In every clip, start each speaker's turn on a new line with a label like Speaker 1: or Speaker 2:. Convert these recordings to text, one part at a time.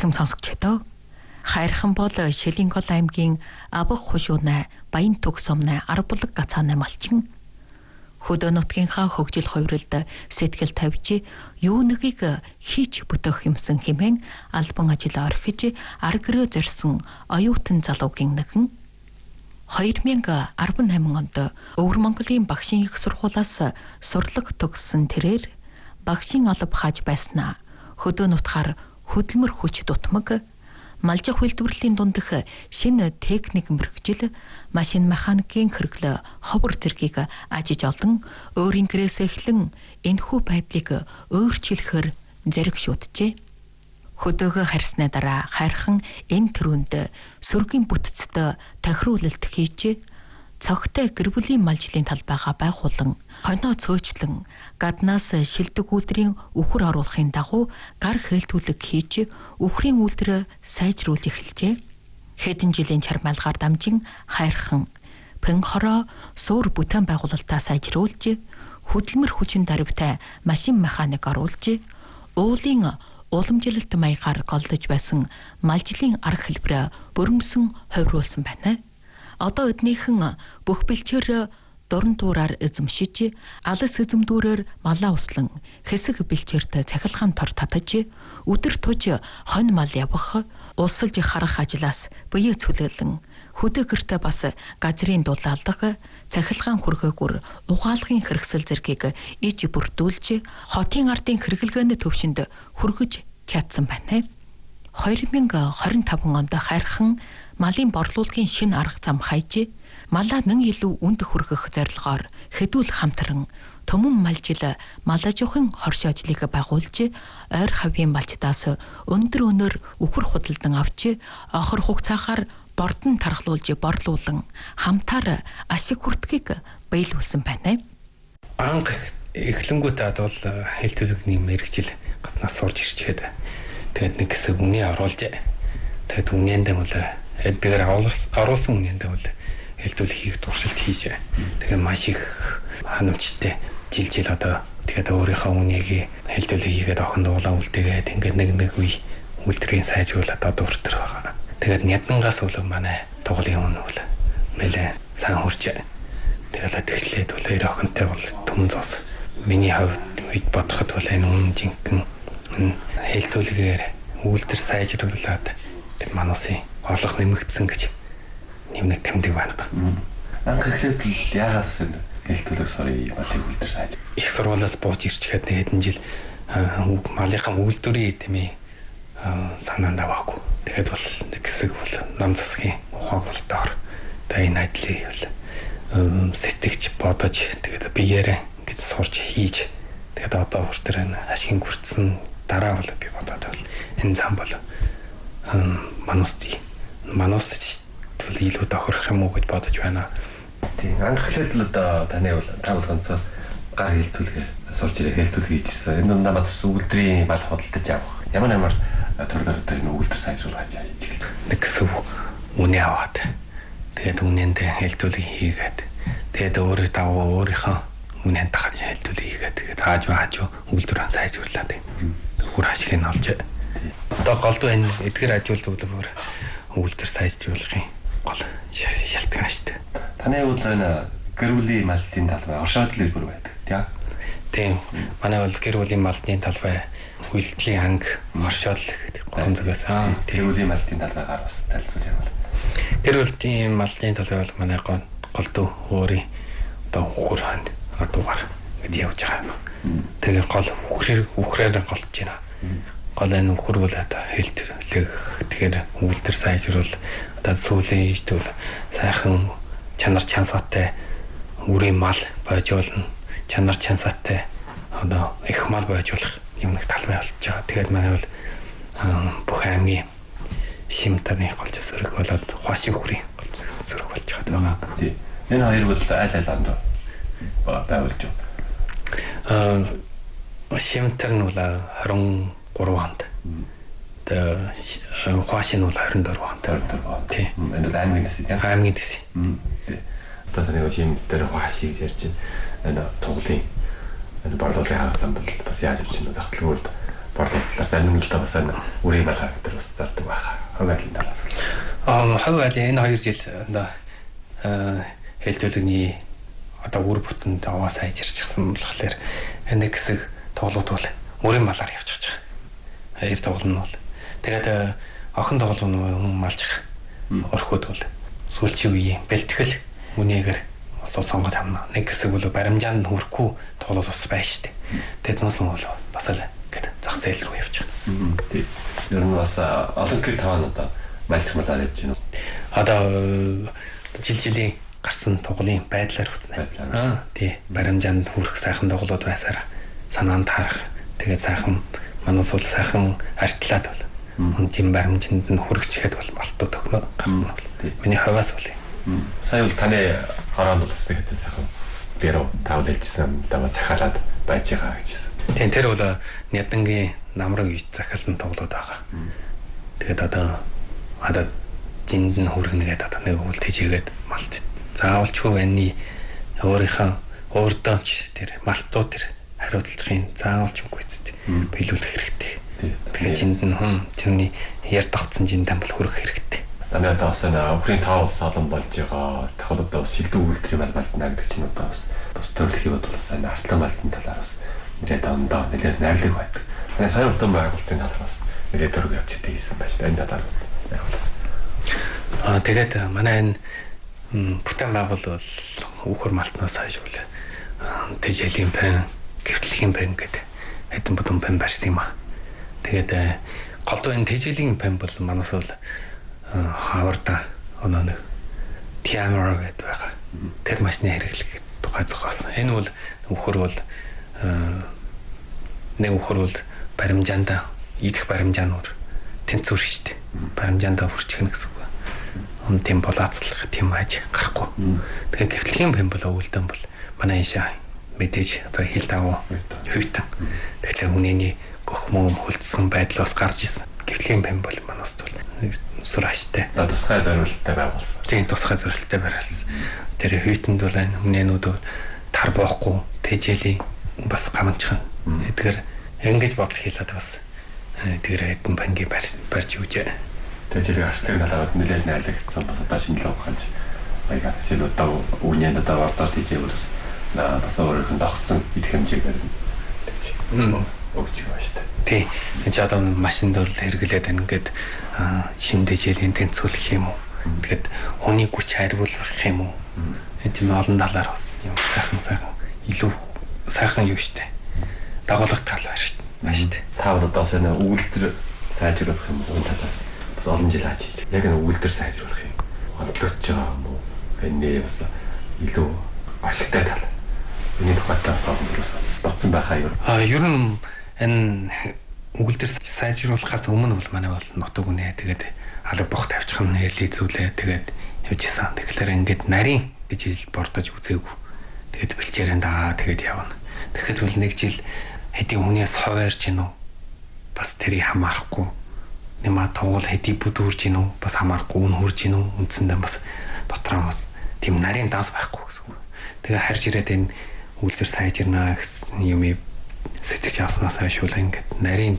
Speaker 1: Эрхэм сонсогчдоо хайрхан бол Шилингол аймгийн Абах хушуунай Баян төгс сумнай Арбулаг гацаанай малчин хөдөө нутгийнхаа хөгжил хувиралд сэтгэл тавьж юу нэгийг хийж бүтэх юмсан хэмээн албан ажил орхиж аргэрөө зорьсон оюутан залуугийн нэгэн 2018 онд Өвөр Монголын багшийн их сургуулиас сурлаг төгссөн тэрээр багшийн алба хааж байснаа хөдөө нутгаар хөдөлмөр хүч дутмаг малжих үйлдвэрлэлийн дундх шинэ техник мэргэжил машин механикийн хэрэглээ ховор зэргийг ажиж олон өөрийн гэрээс эхлэн энэхүү байдлыг өөрчлөхөр зориг шүүджээ. Хөдөөгөө харьсны дараа хайрхан энэ төрөнд сүргийн бүтцэд тохируулалт хийж цогтой гэр бүлийн малжлын талбайгаа байгуулан хоноо цөөчлөн гаднаас шилдэг үйлдвэрийн үхэр оруулахын дагуу гар хэлтүүлэг хийж үхрийн үйлдвэрээ сайжруулж эхэлжээ. Хэдэн жилийн чармайлгаар дамжин хайрхан Пэнхороо суур бүтээн байгуулалтаа сайжруулж хөдөлмөр хүчин дарвтай машин механик оруулж уулын уламжилалт маягаар голлож байсан малжлын арга хэлбэрээ бөрөмсөн хувируулсан байна. Одоо эднийхэн бүх бэлчээр дуран туураар эзэмшиж, алс эзэмдүүрээр малаа услан, хэсэг бэлчээрт цахилгаан тор татаж, өдөр туж хонь мал явах, улсалж харах ажлаас бие цүлээлэн, хөдөө гэртээ бас газрын дулаалдах, цахилгаан хүргээгүр угаалгын хэрэгсэл зэргийг иж бүрдүүлж, хотын ардын хэрэглгээний төвшөнд хүргэж чадсан байна. 2025 онд хайрхан малын борлуулалтын шинэ арга зам хайж, малаа нэн илүү үнд хүргэх зорилгоор хэдүүл хамтран төмөн малжил малажухын хорш ажлыг байгуулж, ойр хавийн малчдаас өндөр өнөр үхэр худалдан авч, охор хугацаагаар бордон тархлуулж борлуулан хамтаар ашиг хүртгийг биелүүлсэн байна.
Speaker 2: Анх эхлэнгүүтээ бол хэлтүүлэгний мэрэгжил гаднаас сурж ирчээд тэгээд нэг хэсэг үнэ оруулж тэгээд үнэндээ бол эдгээр оруулсан үнэндээ бол хэлтүүлэг хийх туршилт хийж тэгээд маш их ханамжтай жил одоо тэгээд өөрийнхөө үнэгийг хэлтүүлэг хийгээд охин дуулаа үлдээгээд ингээд нэг үе үйлдвэрийн сайжруулаад одоо өртөр байгаа. Тэгээд нядангаас бол манай тугалын үн бол нэлээ сайн хурж тэгээд тэгэхээр бол эр охинтой бол төмөн зоос миний хувьд бодоход бол энэ үн жинхэнэ хэлтүүлгээр үйлдвэр сайжруулаад тэр мануусын орлого нэмэгдсэн гэж нэмэг тэмдэг байна.
Speaker 3: Анх эхлээд яагаад гэсэн хэлтүүлэг сорий малын үйлдвэр сайж
Speaker 2: их сургуулиас бууж ирчихэд хэдэн жил малынхаа үйлдвэрийн тэмээ санаанд аваагүй. Тэгээд бол нэг хэсэг бол ном засгийн ухаан болтоор энэ ажлыг бол сэтгэж бодож тэгээд биеэрээ ингэж сурч хийж тэгээд одоо хүртэр энэ ашиг хүртсэн дараа бол би бодоод бол энэ зам бол манус бол илүү тохирох юм уу гэж бодож байна.
Speaker 3: Тийм анх эхлээд л одоо таны бол та бол ганцхан гар хэлтүүлгээр сурч ирэх хэлтүүлэг хийчихсэн. Энэ дундаа бас үйлдвэрийн мал худалдаж авах. Ямар төрлөөр энэ үйлдвэр сайжруулах гэж байна.
Speaker 2: Нэг хэсэг үнэ аваад тэгээд үнэндээ хэлтүүлэг хийгээд тэгээд өөрийнхөө үнэнд дахиж хэлтүүлэг хийгээд тэгээд хааж үйлдвэрээ сайжруулаад бүр ашиг нь олж одоо голдуу энэ эдгээр ажилтнууд үйлдвэр сайжруулахын гол шалтгаан шүү дээ.
Speaker 3: Таны бол энэ гэр бүлийн малын талбай оршоод л бүр байдаг
Speaker 2: тийм. Манай бол гэр бүлийн малын талбай үйлдлийн анги оршоод л гэдэг гурван зүгээс
Speaker 3: гэр бүлийн малын талбайгаар бас танилцуулж байна.
Speaker 2: Гэр бүлийн малын талбай бол манай голдуу өөрийн одоо үхэр ханд адуугаар гэж явж байгаа юм. Тэгээ гол үхрээр голж байна. Гол энэ үхэр бол одоо хэлтүүлэг тэгэхээр үйлдвэр сайжруул одоо сүүлийн ижтүүл сайхан чанар чансаатай үрийн мал байж болно. Чанар чансаатай одоо их мал байж болох юм нэг талбай болж байгаа. Тэгээд манай бол бүх аймгийн шимтаны голж зүрэг болоод хуашийн үхрийн голж зүрэг болж байгаа.
Speaker 3: Тийм. Энэ хоёр бол аль онд байгуулж байна.
Speaker 2: Шимтэр нь бол 23 онд. Тэгээд хуашийн бол 24 онд. Тийм.
Speaker 3: Энэ бол аймгийн дэс тийм.
Speaker 2: Аймгийн дэс.
Speaker 3: Одоо таны шимтэр хуашийг ярьж энэ туглын энэ борлуулалтын харах замд бас яаж явж байна. Захтлгүүрд борлуулалт заримдаа бас үрийн мал харагддаг бас зардаг байхаа. Хувь айлын талаар.
Speaker 2: Хувь айлын энэ 2 жил хэл төлөвний одоо үр бүтэнд аваа сайжирчихсан болохоор нэг хэсэг тоглоод бол үрийн малаар явчихж байгаа. Хоёр тоглол нь бол тэгээд охин тоглол нь хүн малжих орхиод бол сүүлчийн үеийн бэлтгэл үнэгээр сонгоод авна. Нэг хэсэг бол баримжаанд хүрэхгүй тоглол бас байна шүү дээ. Тэгэд нуусан бол бас л гэдэг зах зээл рүү явж байгаа.
Speaker 3: Тийм. Ер нь бас олон күй таван одоо малжих малаар явж байна уу?
Speaker 2: Одоо жилийн гарсан тоглолын байдлаар үзнэ. Тий. Баримжаанд хүрэх сайхан тоглоод байсаар санаанд харах. Тэгээд сайхан манус бол сайхан артлаад бол тийм баримжинд нь хүрэгчихэд бол малтууд өгнө гарна бол. Миний хувьас бол.
Speaker 3: Сая бол таны хороонд бол хэдэн сайхан дээр тавд хэлжсэн даа захиалаад байж байгаа гэжсэн.
Speaker 2: Тийм тэр бол Нядангийн намраг үйж захиалсан тоглоод байгаа. Тэгээд одоо жинд нь хүргэнэгээд одоо нэг үл тэжээгээд малт заавалчгүй байна. Өөртөө ч тэр малтууд тэр хариуцлагын заавалчгүй эцэд биелүүлэх хэрэгтэй. Тэгэхээр жинд нь тэрний яар тогтсон жиндэн бол хүрэх хэрэгтэй.
Speaker 3: Таны одоо бас өвхрийн тав солон болж байгаа. Дахиад одоо шилдэг үйлдвэрийн малбалтна гэдэг чинь одоо бас төрөлх юм бол сайн артлан малтын талаар бас нэлээд ондоо нэлээд найрлаг байдаг. Манай сая уртан байгуулалтын талаар бас нэлээд дөрөв явж идсэн байж та энэ талаар яриулсан.
Speaker 2: Тэгээд манай энэ бүтээн байгуул бол үхэр малтнаас хойш бол тэжээлийн пэн, гэвтлэгийн пэн гэдэг хэдэн бүдүүн пэн барьсан юм аа. Тэгээд голдуу энэ тэжээлийн пэн бол манаас бол хаварда нэг TMR гэдэг байгаа. Тэр машины хэрэглэх тухай зохиосон. Энэ бол үхэр бол нэг үхэр бол баримжаанда идэх баримжаанууд тэнцвэр штэ. Баримжаанда хүрчихнэ гэсэн үг. Тийм болооцлох тийм аж гарахгүй. Тэгэхээр гэвтлэгийн пэн бол өвөлдөн бол манай ийшээ мэдээж одоо хил давуу хүйтэн. Тэгэхээр үнэний гөх мөм хөлдсөн байдлаас гарч исэн. Гэвтлэгийн пэн бол манаас бол сүр аштай.
Speaker 3: Тусгай зориулалттай байгуулсан.
Speaker 2: Тийм тусгай зориулалттай байгуулсан. Тэр хүйтэнд бол үнэнүүд тар боохгүй тэжээлийн бас гамчхан. Тэгэхээр ингэж бодол хийлээд бас тэр хэдэн пэнгийн барьж үжээ.
Speaker 3: Тэжээлийн арчлын талаар нэлээд найрлагдсан бас одоо шинэлэг ухаанч баягаар сэл одоо үнэнд одоо ордоо тэжээл бас бас өөрөөр тогтсон идэх хэмжээгээр өгч байгаа шүү дээ.
Speaker 2: Тий. Энд одоо машин дөр хэрэглээд ингээд шин тэжээлийн тэнцвүүлэх юм уу? Тэгэхэд хүний хүч хариулах юм уу? Тийм олон талаар бас юм сайхан илүү сайхан юу шүү дээ. Дагуулгах тал байна шүү дээ.
Speaker 3: Та бол одоо сайн үйлдэл сайжруулах юм уу талаар бас олон жил хааж хийж. Яг нэг үйлдэл сайжруулах юм. Бодлогч байгаа юм уу? Энэ бас илүү ашигтай тал. Миний тухайтай бас олон зүйлс бодсон байхаа юу?
Speaker 2: Ер нь энэ өгүүлдэр сайжруулахаас өмнө бол манай бол нутаг үнэ тэгээд алга бох тавьчих нь хэлийзүүлээ тэгээд явж исэн. Тэгэхээр ингээд нарийн гэж хэл бордож үзээгүй. Тэгээд бэлчээрэн дагаа тэгээд явна. Тэгэхээр зүйл нэг жил хэдийн хүнээс ховоорч гинөө бас тэрийг хамаарахгүй. Нэмаа тоглол хэдий бүдүүрж гинөө бас хамаарахгүй үн хурж гинөө үндсэндээ бас дотроо бас тийм нарийн данс байхгүй гэсэн үг. Тэгээд харж ирээд энэ өгүүлдэр сайжирнаа гэсэн юм сэтгэж авснаас хойш ингээд нарийн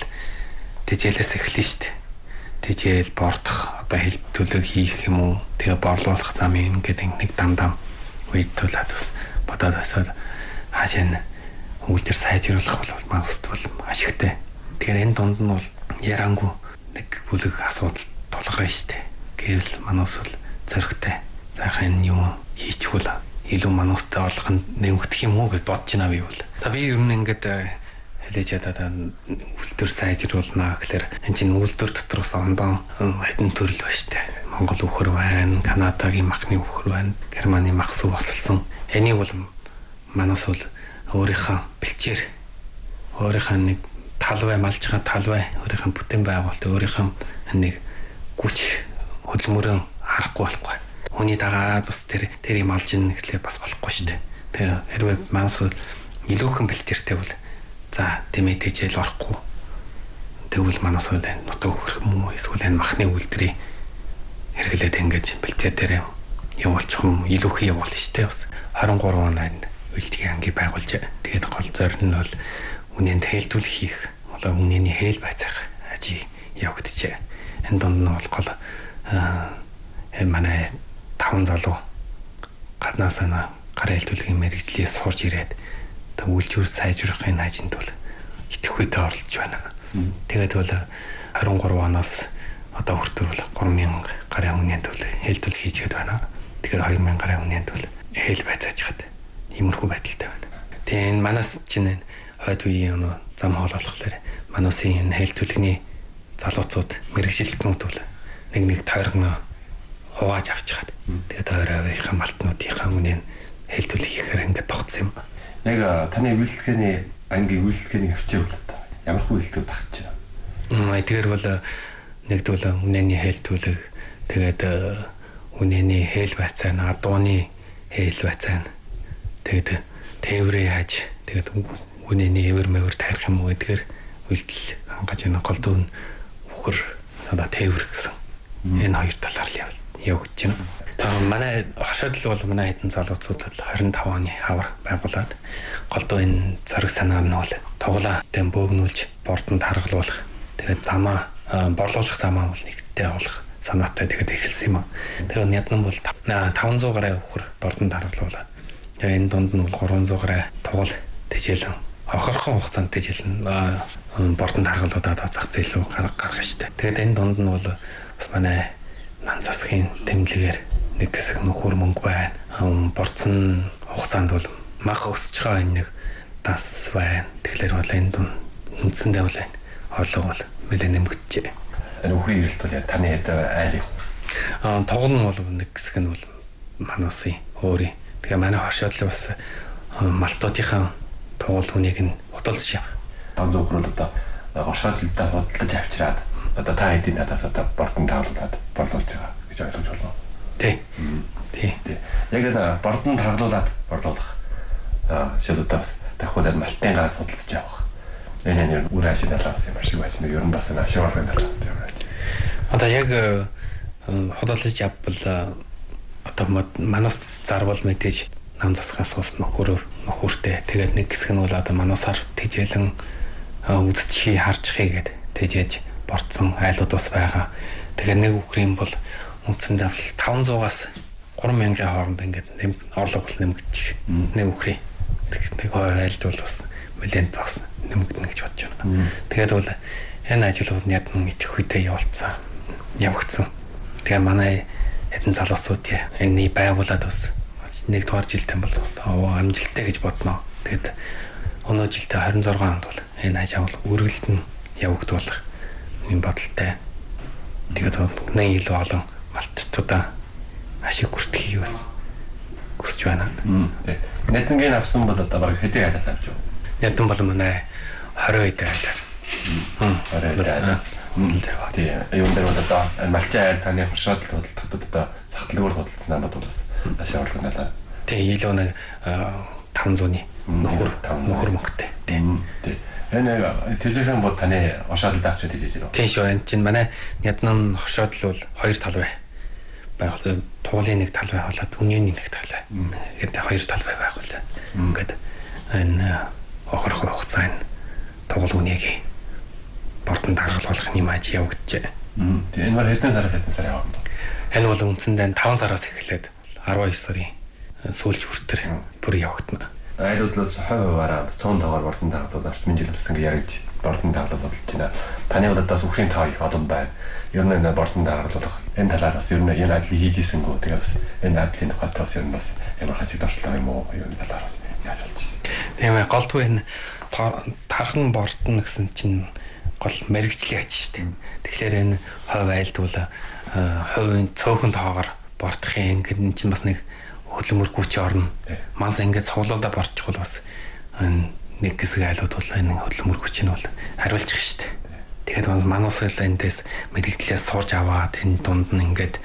Speaker 2: тэжээлээс эхлэн штэ. Тэжээл бордох одоо хил төлөг хийх юм уу? Тэгээ борлуулах зам ингээд нэг дам үед тулаад бас бодоод асаад хаашаа өгүүлдэр сайжруулах бол мансд бол ашигтай. Тэгэхээр энэ дунд нь бол ярангу нэг бүлэг асуудал тулгарна штэ. Гэвэл манус бол зөрөгтэй. Сайхан юм хийчихвэл илүү манустай орлого нэмэгдэх юм уу гэж бодож байна би бол. Би ер нь ингээд хэлээж ядаа үйлдвэр сайжруулнаа гэхээр энэ чинь үйлдвэр дотроос ондоо хэдэн төрөл ба штэ. Монгол үхэр байна, Канадагийн махны үхэр байна, Германы мах сүү болсон. Энийг бол манус бол өөрийнхөө бэлчээр өөрийнхөө нэг талбай малж байгаа талбай өөрийнхөө бүтээн байгуулалт өөрийнхөө нэг хүч хөдөлмөрөө харахгүй болохгүй. Хүний дагаад бас тэр юм алж ийн гэхлээр бас болохгүй шүү дээ. Тэгээ хэрвээ манс бол илүүхэн бэлтэртэй бол за дэмэ тэжээл орохгүй. Тэгвэл манас бол нутаг хөрх юм уу эсвэл энэ махны үйлдвэрийн хэрэглээд ингэж бэлтээ дээр явуулчих юм илүүхэн явуул шүү дээ. Бас 23 онд үйлдвэрийн анги байгуулж тэгээд гол зорилго нь бол үнэнд хэлтүүлэх хийх одоо үнэний хээл байцаах ажиг явагдчихэ. Энэ донд нь бол манай 5 залуу гаднаас гарын хэлтүүлгийн мэргэжлээс сурж ирээд үйлчлэл сайжруулахын хажинд бол идэвхүйдээ оролцож байна. Тэгээд бол 23 оноос одоо хүртэл 3000 гарын үнэнд бол хэлтүүл хийжгээд байна. Тэгэхээр 2000 гарын үнэнд бол хэл байцааж хад иймэрхүү байдалтай байна. Тэгээ энэ манаас чинь хойд үеийн зам хоол болохоор мануусын хэлтүүлгийн залууцууд мэргэжилтнүүд бол нэг тойрон хувааж авчихад тэгээд ойрынхаа малтнуудынхаа үнийн хэлтүүлэг хийхээр ингээд тогтсон юм.
Speaker 3: Яг таны үйлчлэгээний ангийн үйлчлэгээний хөвчөө бол ямар хөө үйлчлэг багч байна?
Speaker 2: Тэгэхээр бол нэгдвэл үнэний хэлтүүлэг тэгээд үнэний хэл байцаана, дууны хэл байцаана. Тэгээд тээврээ хааж тэгээд үнэний эвэр мэвэр тайрах юм уу гэдгээр үйлдэл хангаж яна гол дүүн үхэр одоо тээвэр гэсэн энэ хоёр талаар л явагдаж байна. Манай хашаадлал бол манай хэдэн залууцууд бол 25 оны хавар байгуулад голдуу энэ зэрэг санаа нь бол тоглоомтой бөөгнүүлж бордонд харгалуулах тэгээд замаа борлуулах замаа бол нэгтээ олох санаатай тэгээд эхэлсэн юм. Тэгээд яднан бол 500 гаруй өхөр бордонд харгалуулаад тэгээд энэ дунд нь бол 300 гаруй тугал тэжээлэн хохорхон хугацаанд тэжээлэн бордонд харгалуулаад зах зээл рүү гаргах штэ. Тэгээд энэ дунд нь бол бас манай нам засгийн тэмдэглэгээр нэг хэсэг нөхөр мөнгө байна. Борцсон хугацаанд бол мах өсөж байгаа энэ нэг дас байна. Тэгэхээр бол энэ дунд үндсэндээ бол орлого бол нэлээд нэмэгдэжээ.
Speaker 3: Энэ үхрийн ирэлт бол таны хэд айл юм?
Speaker 2: Тоглол нь бол нэг хэсэг нь бол мануусын өөрийн. Тэгээ манай хашаадлал бас малтуудынхаа тоглол хүнийг нь бодолж яв.
Speaker 3: 500 хөрөл одоо хашаадлалдаа бодлож авчираад одоо та хэдийн надаас одоо бордонд харуулад борлуулж байгаа гэж ойлгож байна. Тий. Яг энэ бордонд харуулад борлуулах шилдэгдээс дахиад малтын гараа судалж авах. Энэ үр ашиг талаас юм шиг байж нэг ерөн бас ашиглалын талаас юм байна. Одоо яг худалдаж авбал одоо манаас зарвал мэдээж нам засгаас ус нөхөртэй тэгээд нэг хэсэг нь бол одоо манасаар тэжээлэн үдчхий харчихъя гэд тэжээж борцсон айлууд бас байгаа. Тэгэхээр нэг үхрийн бол үндсэндээ 500-аас 3000-ийн хооронд ингээд орлого нэмэгдчих. Нэг үхрийн. Тэг айлд бол бас нэлээд бас нэмэгдэнэ гэж бодож байна. Тэгээд бол энэ ажлууд яг идэвхүйдээ явагдсан. Тэгээ манай хэдэн залуусууд энэ байгуулад бас нэгдүгээр жилдээ бол амжилттай гэж бодно. Тэгээд өнөө жилдээ 26 онд бол энэ ажил үргэлж нь явагдуулах юм бодолтой. Тэгээд нэг илүү олон малтуудаа ашиг хүртэхийг бас хүсэж байна. Тэг. Нэднгийн авсан бол одоо баг хэдийн айлаас авч юу? Нэдэн бол манай 20 эд айлаар. 20 айлаас. Тэг. Юун дээр бол одоо малчин айл таны хуршаадлал бодлоход одоо захтлагаар бодлосон намад бол бас ашиг орлого надаа. Тэг. Илүү нэг 500-ны нөхөр мөнгөтэй. Тэг. Энэ тэжээхэн бод таны хошаадлалд авчиж тэжээж ирв. Тийм шүү. Энэ чинь манай яднан хошаадлал бол хоёр талбай байгуулсан. Тугуулын нэг талбай болоод үнэний нэг талбай. Тэгээд хоёр талбай байгуулсан. Ингээд энэ хохорхой хугацаанд тугуул үнэгийг бордонд харгалуулах юм аж явагдаж. Тийм энэ mar хэдэн сар яваа. Энэ бол үндсэндээ 5 сараас эхлээд 12 сарын сүүлч хүртэл бүр явагдана. Айлуудлаас хуваараа цоон тоогоор бордонд харгалуулж орчмын жилбэлсэн яригч бордонд харгалуулж бодож байна. Таны удаас үхрийн тоо их олон байна. Ер нь энэ бордонд харгалуулах энэ талаар бас ер нь энэ ажлыг хийж ийсэнгүү. Тэгээд бас энэ ажлын тухайд бас ер нь бас ямар хачиг дуршлага юм уу энэ талаар бас яаж болж байна. Тийм ээ голдгүй энэ тархан бордон гэсэн чинь гол мэрэгжлийн аж шүү дээ. Тэгэхээр энэ хувь айлдвал хувийн цөөхөн тоогоор бордохын ингээд энэ чинь бас нэг хөдөлмөргүйч орно. Манс ингээд цуглуулаад борчих бол бас нэг хэсэг айлууд бол энэ хөдөлмөргүйч нь бол хариулчих шүү дээ. Тэгэхээр манаас л эндээс мэрэгдлээс сурж аваад энэ дунд нь ингээд